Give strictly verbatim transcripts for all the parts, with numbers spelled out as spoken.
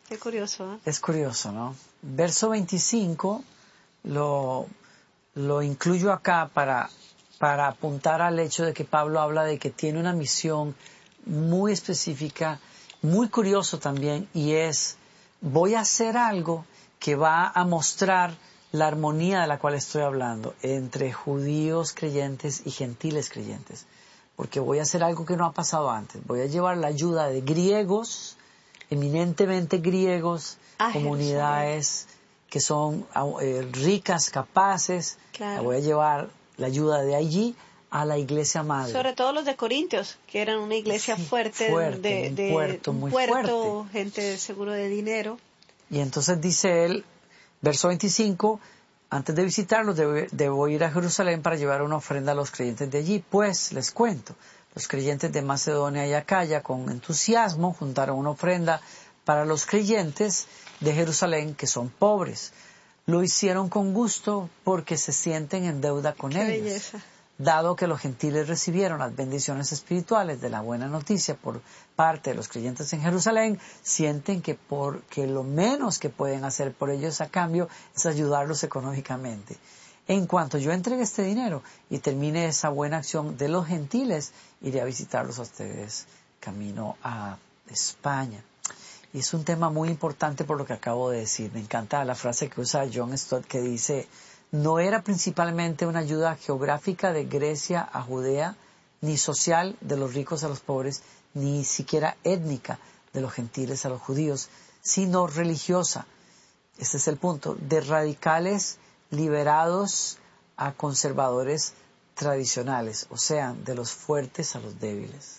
Qué curioso, ¿eh? Es curioso, ¿no? Verso veinticinco lo, lo incluyo acá para, para apuntar al hecho de que Pablo habla de que tiene una misión muy específica, muy curioso también, y es, voy a hacer algo que va a mostrar la armonía de la cual estoy hablando entre judíos creyentes y gentiles creyentes. Porque voy a hacer algo que no ha pasado antes. Voy a llevar la ayuda de griegos, eminentemente griegos, Ah, comunidades que son eh, ricas, capaces. Claro. La voy a llevar la ayuda de allí a la iglesia madre. Sobre todo los de Corintios, que eran una iglesia Sí, fuerte, fuerte, de, un de puerto un muy puerto, fuerte. gente seguro de dinero. Y entonces dice él, verso veinticinco, antes de visitarlos debo, debo ir a Jerusalén para llevar una ofrenda a los creyentes de allí. Pues, les cuento, los creyentes de Macedonia y Acaya con entusiasmo juntaron una ofrenda para los creyentes de Jerusalén que son pobres. Lo hicieron con gusto porque se sienten en deuda con Qué ellos. belleza. Dado que los gentiles recibieron las bendiciones espirituales de la buena noticia por parte de los creyentes en Jerusalén, sienten que, por, que lo menos que pueden hacer por ellos a cambio es ayudarlos económicamente. En cuanto yo entregue este dinero y termine esa buena acción de los gentiles, iré a visitarlos a ustedes camino a España. Y es un tema muy importante por lo que acabo de decir. Me encanta la frase que usa John Stott que dice: no era principalmente una ayuda geográfica de Grecia a Judea, ni social de los ricos a los pobres, ni siquiera étnica de los gentiles a los judíos, sino religiosa. Este es el punto, de radicales liberados a conservadores tradicionales, o sea, de los fuertes a los débiles.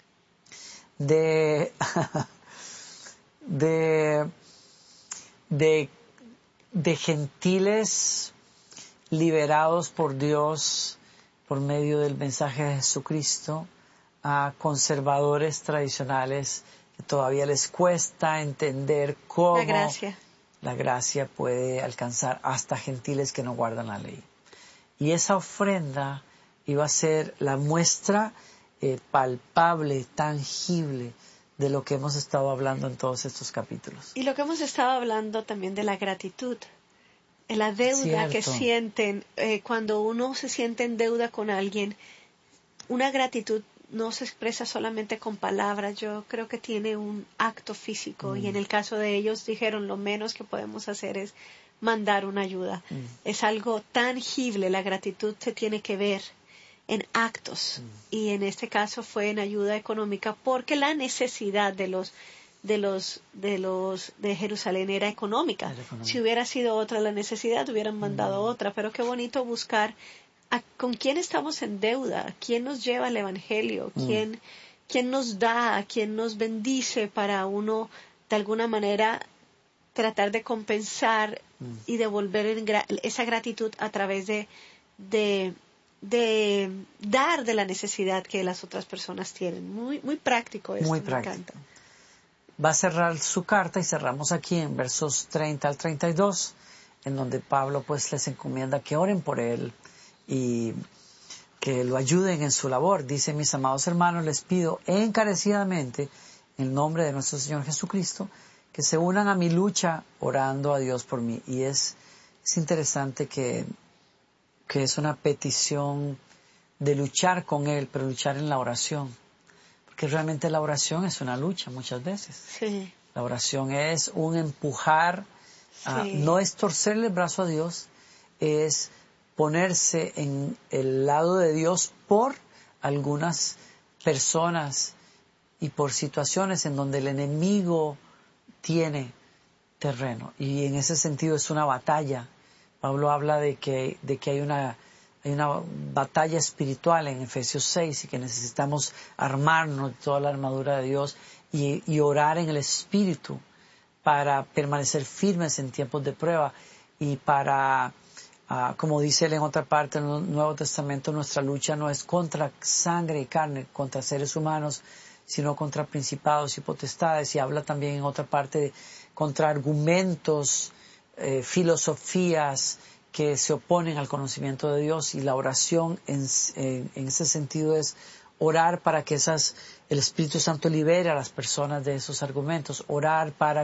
De, de, de, de gentiles liberados por Dios por medio del mensaje de Jesucristo a conservadores tradicionales que todavía les cuesta entender cómo La gracia. la gracia puede alcanzar hasta gentiles que no guardan la ley. Y esa ofrenda iba a ser la muestra eh, palpable, tangible de lo que hemos estado hablando en todos estos capítulos. Y lo que hemos estado hablando también de la gratitud. La deuda Cierto. que sienten eh, cuando uno se siente en deuda con alguien, una gratitud no se expresa solamente con palabras, yo creo que tiene un acto físico mm. y en el caso de ellos dijeron lo menos que podemos hacer es mandar una ayuda. Mm. Es algo tangible, la gratitud se tiene que ver en actos mm. y en este caso fue en ayuda económica porque la necesidad de los de los de los de Jerusalén era económica. Era económica. Si hubiera sido otra la necesidad, hubieran mandado mm. otra, pero qué bonito buscar a, con quién estamos en deuda, quién nos lleva al evangelio, mm. quién quién nos da, quién nos bendice para uno de alguna manera tratar de compensar mm. y devolver en gra- esa gratitud a través de de de dar de la necesidad que las otras personas tienen. Muy muy práctico esto, muy me práctico. encanta. Va a cerrar su carta y cerramos aquí en versos treinta al treinta y dos, en donde Pablo pues les encomienda que oren por él y que lo ayuden en su labor. Dice: mis amados hermanos, les pido encarecidamente en el nombre de nuestro Señor Jesucristo que se unan a mi lucha orando a Dios por mí. Y es, es interesante que, que es una petición de luchar con él, pero luchar en la oración. Porque realmente la oración es una lucha muchas veces. Sí. La oración es un empujar, sí. a, no es torcerle el brazo a Dios, es ponerse en el lado de Dios por algunas personas y por situaciones en donde el enemigo tiene terreno. Y en ese sentido es una batalla. Pablo habla de que, de que hay una... Hay una batalla espiritual en Efesios seis y que necesitamos armarnos de toda la armadura de Dios y, y orar en el Espíritu para permanecer firmes en tiempos de prueba y para, uh, como dice él en otra parte en el Nuevo Testamento, nuestra lucha no es contra sangre y carne, contra seres humanos, sino contra principados y potestades, y habla también en otra parte de, contra argumentos, eh, filosofías, que se oponen al conocimiento de Dios, y la oración en, en, en ese sentido es orar para que esas, el Espíritu Santo libere a las personas de esos argumentos, orar para